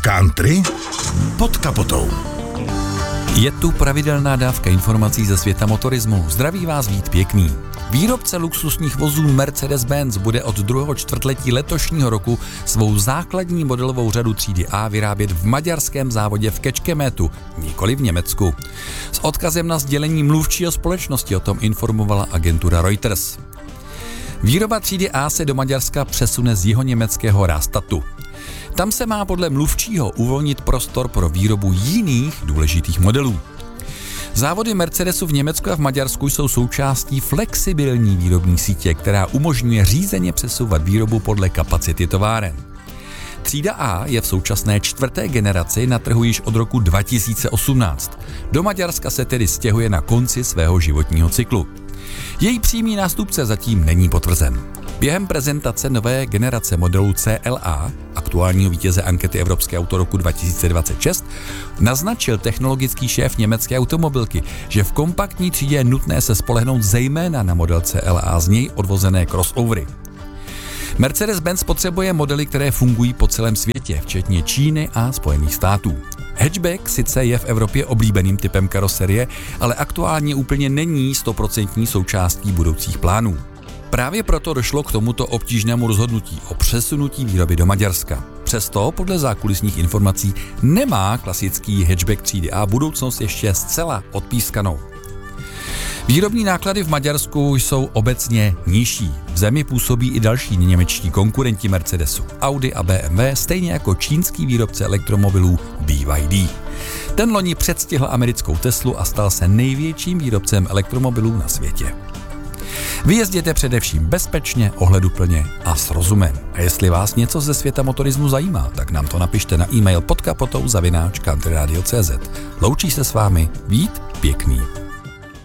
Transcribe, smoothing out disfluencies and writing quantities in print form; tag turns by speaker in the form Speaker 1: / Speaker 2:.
Speaker 1: Country pod kapotou.
Speaker 2: Je tu pravidelná dávka informací ze světa motorismu. Zdraví vás Vít Pěkný. Výrobce luxusních vozů Mercedes-Benz bude od druhého čtvrtletí letošního roku svou základní modelovou řadu třídy A vyrábět v maďarském závodě v Kecskemetu, nikoli v Německu. S odkazem na sdělení mluvčího společnosti o tom informovala agentura Reuters. Výroba třídy A se do Maďarska přesune z jihoněmeckého Rastatu. Tam se má podle mluvčího uvolnit prostor pro výrobu jiných důležitých modelů. Závody Mercedesu v Německu a v Maďarsku jsou součástí flexibilní výrobní sítě, která umožňuje řízeně přesouvat výrobu podle kapacity továren. Třída A je v současné 4. generaci na trhu již od roku 2018. Do Maďarska se tedy stěhuje na konci svého životního cyklu. Její přímý nástupce zatím není potvrzen. Během prezentace nové generace modelu CLA, aktuálního vítěze ankety Evropské auto roku 2026, naznačil technologický šéf německé automobilky, že v kompaktní třídě je nutné se spolehnout zejména na model CLA, z něj odvozené crossovery. Mercedes-Benz potřebuje modely, které fungují po celém světě, včetně Číny a Spojených států. Hatchback sice je v Evropě oblíbeným typem karoserie, ale aktuálně úplně není 100% součástí budoucích plánů. Právě proto došlo k tomuto obtížnému rozhodnutí o přesunutí výroby do Maďarska. Přesto podle zákulisních informací nemá klasický hatchback třídy A budoucnost ještě zcela odpískanou. Výrobní náklady v Maďarsku jsou obecně nižší. V zemi působí i další němečtí konkurenti Mercedesu, Audi a BMW, stejně jako čínský výrobce elektromobilů BYD. Ten loni předstihl americkou Teslu a stal se největším výrobcem elektromobilů na světě. Vyjezděte především bezpečně, ohleduplně a s rozumem. A jestli vás něco ze světa motorismu zajímá, tak nám to napište na e-mail podkapotou@countryradio.cz. Loučí se s vámi Vít Pěkný.